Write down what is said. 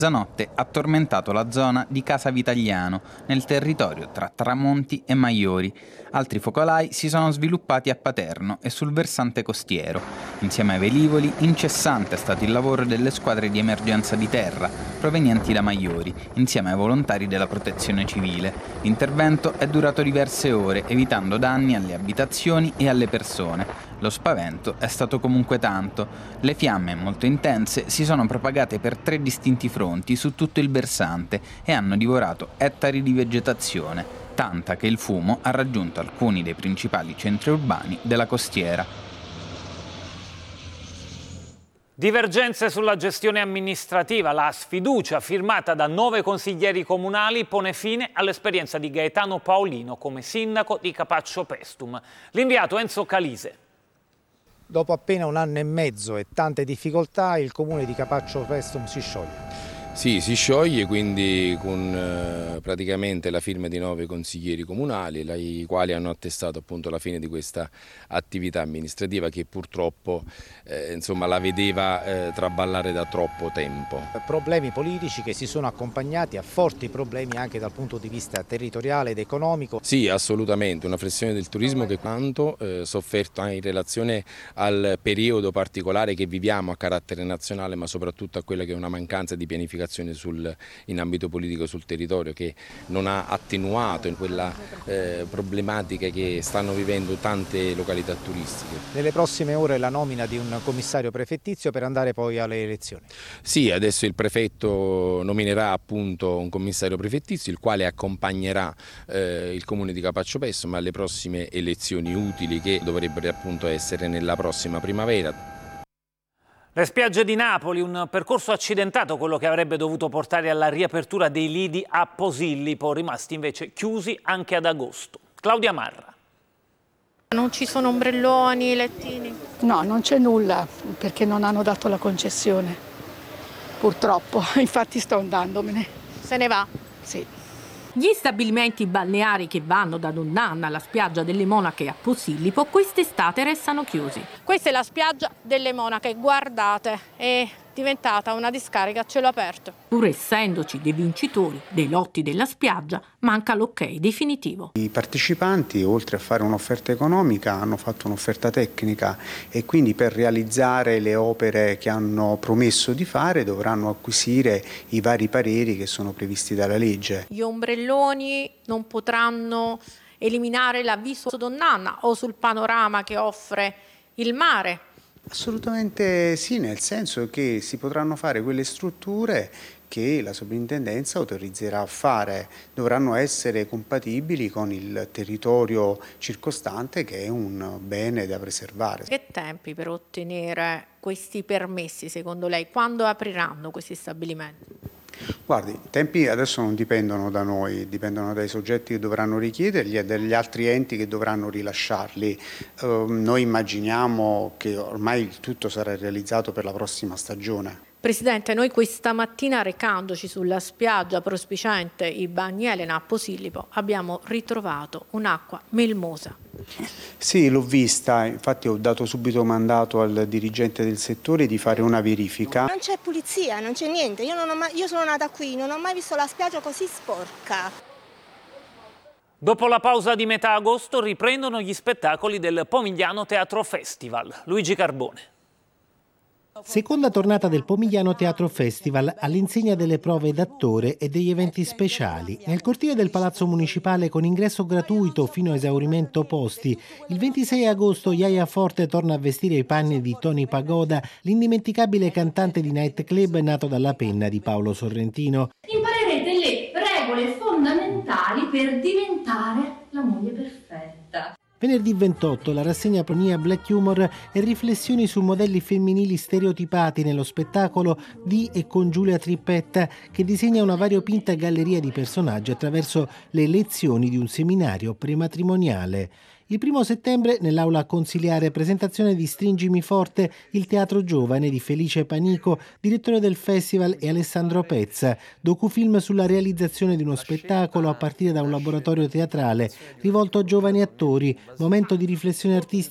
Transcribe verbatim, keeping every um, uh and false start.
Mezzanotte ha tormentato la zona di Casa Vitagliano, nel territorio tra Tramonti e Maiori. Altri focolai si sono sviluppati a Paterno e sul versante costiero. Insieme ai velivoli, incessante è stato il lavoro delle squadre di emergenza di terra, provenienti da Maiori, insieme ai volontari della Protezione Civile. L'intervento è durato diverse ore, evitando danni alle abitazioni e alle persone. Lo spavento è stato comunque tanto. Le fiamme, molto intense, si sono propagate per tre distinti fronti su tutto il versante e hanno divorato ettari di vegetazione, tanta che il fumo ha raggiunto alcuni dei principali centri urbani della costiera. Divergenze sulla gestione amministrativa. La sfiducia firmata da nove consiglieri comunali pone fine all'esperienza di Gaetano Paolino come sindaco di Capaccio Paestum. L'inviato Enzo Calise. Dopo appena un anno e mezzo e tante difficoltà, il comune di Capaccio Paestum si scioglie. Sì, si scioglie quindi con eh, praticamente la firma di nove consiglieri comunali, la, i quali hanno attestato appunto la fine di questa attività amministrativa che purtroppo eh, insomma, la vedeva eh, traballare da troppo tempo. Problemi politici che si sono accompagnati a forti problemi anche dal punto di vista territoriale ed economico. Sì, assolutamente, una flessione del turismo che tanto eh, sofferto anche in relazione al periodo particolare che viviamo a carattere nazionale, ma soprattutto a quella che è una mancanza di pianificazione Sul, in ambito politico sul territorio, che non ha attenuato in quella eh, problematica che stanno vivendo tante località turistiche. Nelle prossime ore la nomina di un commissario prefettizio per andare poi alle elezioni. Sì, adesso il prefetto nominerà appunto un commissario prefettizio, il quale accompagnerà eh, il comune di Capaccio Paestum alle prossime elezioni utili che dovrebbero appunto essere nella prossima primavera. Le spiagge di Napoli, un percorso accidentato, quello che avrebbe dovuto portare alla riapertura dei lidi a Posillipo, rimasti invece chiusi anche ad agosto. Claudia Marra. Non ci sono ombrelloni, lettini? No, non c'è nulla perché non hanno dato la concessione, purtroppo, infatti sto andandomene. Se ne va? Sì. Gli stabilimenti balneari che vanno da Donnanna alla spiaggia delle Monache a Posillipo quest'estate restano chiusi. Questa è la spiaggia delle Monache, guardate, è diventata una discarica a cielo aperto. Pur essendoci dei vincitori dei lotti della spiaggia, manca l'ok definitivo. I partecipanti, oltre a fare un'offerta economica, hanno fatto un'offerta tecnica e quindi per realizzare le opere che hanno promesso di fare dovranno acquisire i vari pareri che sono previsti dalla legge. Gli ombrelloni non potranno eliminare l'avviso su Donnanna o sul panorama che offre il mare? Assolutamente sì, nel senso che si potranno fare quelle strutture che la sovrintendenza autorizzerà a fare, dovranno essere compatibili con il territorio circostante che è un bene da preservare. Che tempi per ottenere questi permessi secondo lei? Quando apriranno questi stabilimenti? Guardi, i tempi adesso non dipendono da noi, dipendono dai soggetti che dovranno richiederli e dagli altri enti che dovranno rilasciarli. Uh, noi immaginiamo che ormai il tutto sarà realizzato per la prossima stagione. Presidente, noi questa mattina recandoci sulla spiaggia prospiciente i Bagni Elena a Posillipo abbiamo ritrovato un'acqua melmosa. Sì, l'ho vista, infatti ho dato subito mandato al dirigente del settore di fare una verifica. Non c'è pulizia, non c'è niente, io, non ho mai, io sono nata qui, non ho mai visto la spiaggia così sporca. Dopo la pausa di metà agosto riprendono gli spettacoli del Pomigliano Teatro Festival. Luigi Carbone. Seconda tornata del Pomigliano Teatro Festival all'insegna delle prove d'attore e degli eventi speciali. Nel cortile del Palazzo Municipale con ingresso gratuito fino a esaurimento posti, il ventisei agosto Yaya Forte torna a vestire i panni di Tony Pagoda, l'indimenticabile cantante di nightclub nato dalla penna di Paolo Sorrentino. Imparerete le regole fondamentali per diventare la moglie perfetta. Venerdì ventotto la rassegna Pronia Black Humor e riflessioni su modelli femminili stereotipati nello spettacolo di e con Giulia Trippetta, che disegna una variopinta galleria di personaggi attraverso le lezioni di un seminario prematrimoniale. Il primo settembre nell'aula consiliare presentazione di Stringimi Forte, il teatro giovane di Felice Panico, direttore del festival, e Alessandro Pezza, docufilm sulla realizzazione di uno spettacolo a partire da un laboratorio teatrale rivolto a giovani attori, momento di riflessione artistica